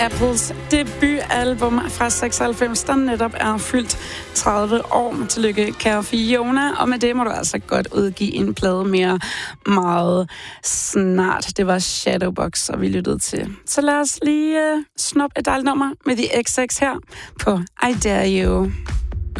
Apples debutalbum fra 96, der netop er fyldt 30 år. Tillykke, kære Fiona. Og med det må du altså godt udgive en plade mere meget snart. Det var Shadowbox, og vi lyttede til. Så lad os lige snuppe et dejligt nummer med The XX her på I Dare You.